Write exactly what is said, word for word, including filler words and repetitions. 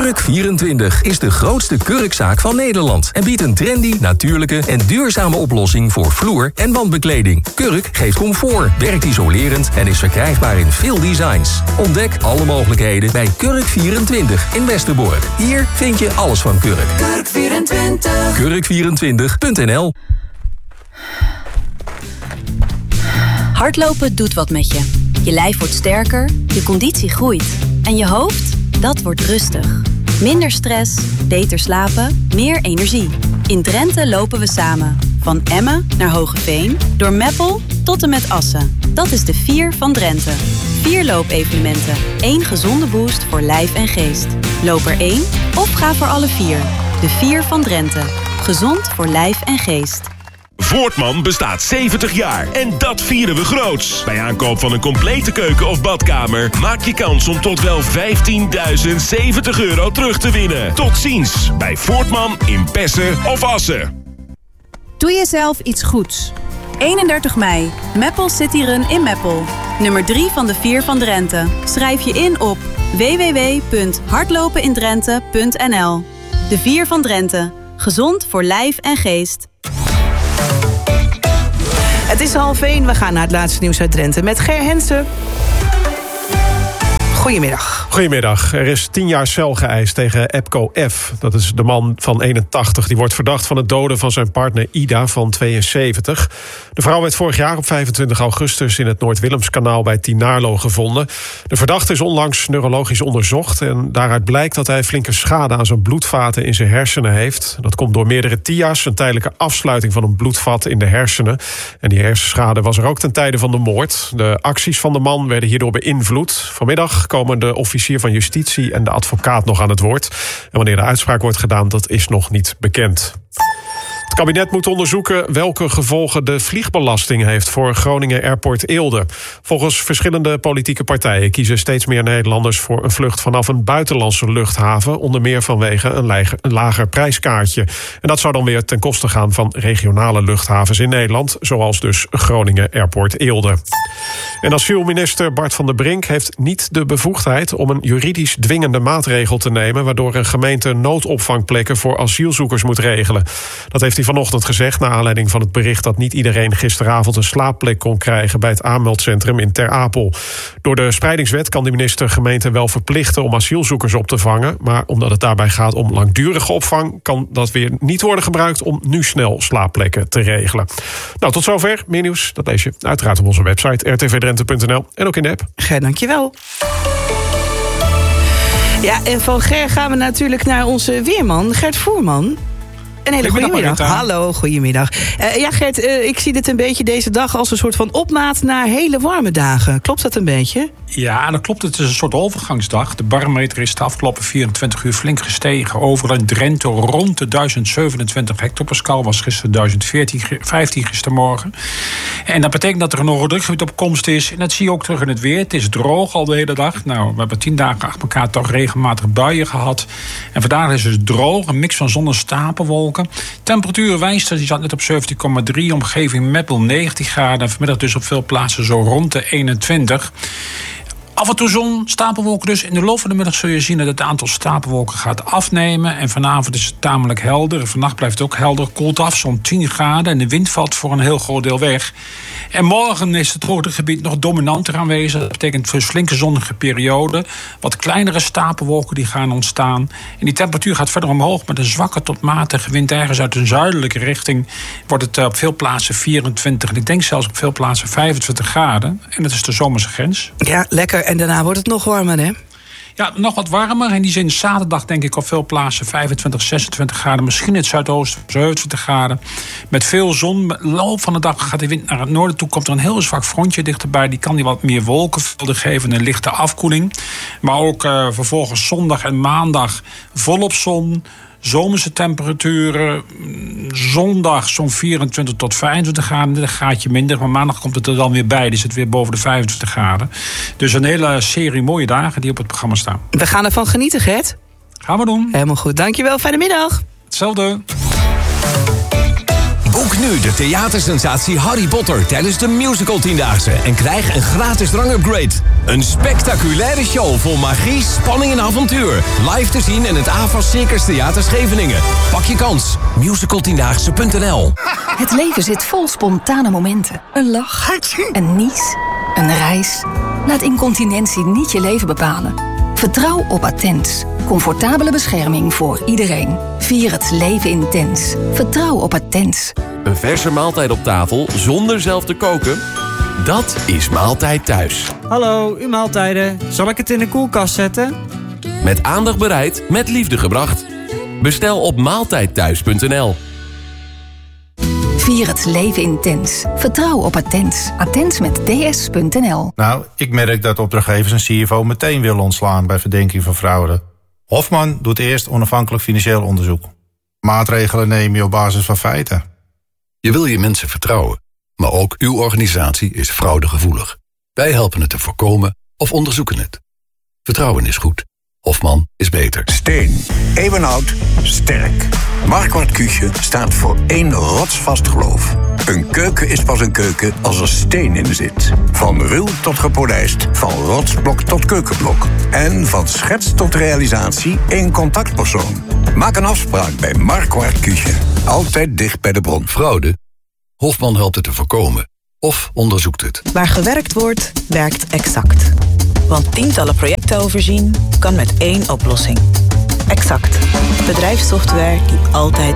Kurk vierentwintig is de grootste kurkzaak van Nederland en biedt een trendy, natuurlijke en duurzame oplossing voor vloer- en wandbekleding. Kurk geeft comfort, werkt isolerend en is verkrijgbaar in veel designs. Ontdek alle mogelijkheden bij Kurk vierentwintig in Westerbork. Hier vind je alles van Kurk. Kurk vierentwintig. kurk vierentwintig punt n l. Hardlopen doet wat met je. Je lijf wordt sterker, je conditie groeit. En je hoofd, dat wordt rustig. Minder stress, beter slapen, meer energie. In Drenthe lopen we samen. Van Emmen naar Hogeveen, door Meppel tot en met Assen. Dat is de Vier van Drenthe. Vier loopevenementen. Eén gezonde boost voor lijf en geest. Loop er één of ga voor alle vier. De Vier van Drenthe. Gezond voor lijf en geest. Voortman bestaat zeventig jaar en dat vieren we groots. Bij aankoop van een complete keuken of badkamer maak je kans om tot wel vijftienduizend zeventig euro terug te winnen. Tot ziens bij Voortman in Pessen of Assen. Doe jezelf iets goeds. eenendertig mei, Meppel City Run in Meppel. Nummer drie van de Vier van Drenthe. Schrijf je in op w w w punt hardlopenindrenthe punt n l. De Vier van Drenthe. Gezond voor lijf en geest. Het is half één, we gaan naar het laatste nieuws uit Drenthe met Ger Hensen. Goedemiddag. Goedemiddag. Er is tien jaar cel geëist tegen Epco F. Dat is de man van eenentachtig. Die wordt verdacht van het doden van zijn partner Ida van tweeënzeventig. De vrouw werd vorig jaar op vijfentwintig augustus... in het Noord-Willemskanaal bij Tinaarlo gevonden. De verdachte is onlangs neurologisch onderzocht... en daaruit blijkt dat hij flinke schade aan zijn bloedvaten in zijn hersenen heeft. Dat komt door meerdere T I A's, een tijdelijke afsluiting van een bloedvat in de hersenen. En die hersenschade was er ook ten tijde van de moord. De acties van de man werden hierdoor beïnvloed. Vanmiddag komen de officier van justitie en de advocaat nog aan het woord. En wanneer de uitspraak wordt gedaan, dat is nog niet bekend. Het kabinet moet onderzoeken welke gevolgen de vliegbelasting heeft voor Groningen Airport Eelde. Volgens verschillende politieke partijen kiezen steeds meer Nederlanders voor een vlucht vanaf een buitenlandse luchthaven, onder meer vanwege een lager, een lager prijskaartje. En dat zou dan weer ten koste gaan van regionale luchthavens in Nederland, zoals dus Groningen Airport Eelde. En asielminister Bart van der Brink heeft niet de bevoegdheid om een juridisch dwingende maatregel te nemen, waardoor een gemeente noodopvangplekken voor asielzoekers moet regelen. Dat heeft hij vanochtend gezegd naar aanleiding van het bericht dat niet iedereen gisteravond een slaapplek kon krijgen bij het aanmeldcentrum in Ter Apel. Door de spreidingswet kan de minister gemeenten wel verplichten om asielzoekers op te vangen, maar omdat het daarbij gaat om langdurige opvang, kan dat weer niet worden gebruikt om nu snel slaapplekken te regelen. Nou, tot zover. Meer nieuws, dat lees je uiteraard op onze website r t v drenthe punt n l en ook in de app. Ger, dankjewel. Ja, en van Ger gaan we natuurlijk naar onze weerman, Gert Voerman. Een hele goede middag. Hallo, goedemiddag. Uh, ja, Gert, uh, ik zie dit een beetje deze dag als een soort van opmaat naar hele warme dagen. Klopt dat een beetje? Ja, dat klopt. Het is een soort overgangsdag. De barometer is de afgelopen vierentwintig uur flink gestegen. Overal in Drenthe rond de duizend zevenentwintig hectopascal. Was gisteren duizend vijftien gistermorgen. En dat betekent dat er een hoge drukgebied op komst is. En dat zie je ook terug in het weer. Het is droog al de hele dag. Nou, we hebben tien dagen achter elkaar toch regelmatig buien gehad. En vandaag is het droog. Een mix van zon en stapelwolken. Temperatuur wijst, die zat net op zeventien komma drie. Omgeving Meppel negentien graden. Vanmiddag dus op veel plaatsen zo rond de eenentwintig. Af en toe zon, stapelwolken dus. In de loop van de middag zul je zien dat het aantal stapelwolken gaat afnemen. En vanavond is het tamelijk helder. En vannacht blijft het ook helder. Koelt af, zo'n tien graden. En de wind valt voor een heel groot deel weg. En morgen is het hoogtegebied nog dominanter aanwezig. Dat betekent voor een flinke zonnige periode. Wat kleinere stapelwolken die gaan ontstaan. En die temperatuur gaat verder omhoog met een zwakke tot matige wind. Ergens uit een zuidelijke richting wordt het op veel plaatsen vierentwintig. En ik denk zelfs op veel plaatsen vijfentwintig graden. En dat is de zomerse grens. Ja, lekker. En daarna wordt het nog warmer, hè? Ja, nog wat warmer. In die zin zaterdag denk ik op veel plaatsen vijfentwintig, zesentwintig graden. Misschien in het zuidoosten zevenentwintig graden. Met veel zon. Met de loop van de dag gaat de wind naar het noorden toe. Komt er een heel zwak frontje dichterbij. Die kan die wat meer wolkenvelden geven. Een lichte afkoeling. Maar ook uh, vervolgens zondag en maandag volop zon. Zomerse temperaturen, zondag zo'n vierentwintig tot vijfentwintig graden, een gaatje minder. Maar maandag komt het er dan weer bij, dus het weer boven de vijfentwintig graden. Dus een hele serie mooie dagen die op het programma staan. We gaan ervan genieten, Gert. Gaan we doen. Helemaal goed, dankjewel, fijne middag. Hetzelfde. Boek nu de theatersensatie Harry Potter tijdens de Musical Tiendaagse en krijg een gratis drangupgrade. Een spectaculaire show vol magie, spanning en avontuur. Live te zien in het A V A S Circus Theater Scheveningen. Pak je kans. musical tiendaagse punt n l. Het leven zit vol spontane momenten. Een lach, een nies, een reis. Laat incontinentie niet je leven bepalen. Vertrouw op Attens. Comfortabele bescherming voor iedereen. Vier het leven intens. Vertrouw op Attens. Een verse maaltijd op tafel zonder zelf te koken? Dat is Maaltijd Thuis. Hallo, uw maaltijden. Zal ik het in de koelkast zetten? Met aandacht bereid, met liefde gebracht. Bestel op maaltijdthuis punt n l. Vier het leven intens. Vertrouw op Attens. Attens met d s punt n l. Nou, ik merk dat opdrachtgevers een C F O meteen willen ontslaan bij verdenking van fraude. Hofman doet eerst onafhankelijk financieel onderzoek. Maatregelen neem je op basis van feiten. Je wil je mensen vertrouwen, maar ook uw organisatie is fraudegevoelig. Wij helpen het te voorkomen of onderzoeken het. Vertrouwen is goed. Hofman is beter. Steen. Eeuwenoud. Sterk. Marquardt Küche staat voor één rotsvast geloof. Een keuken is pas een keuken als er steen in zit. Van ruw tot gepolijst. Van rotsblok tot keukenblok. En van schets tot realisatie één contactpersoon. Maak een afspraak bij Marquardt Küche. Altijd dicht bij de bron. Fraude? Hofman helpt het te voorkomen. Of onderzoekt het. Waar gewerkt wordt, werkt Exact. Want tientallen projecten overzien kan met één oplossing. Exact. Bedrijfssoftware die altijd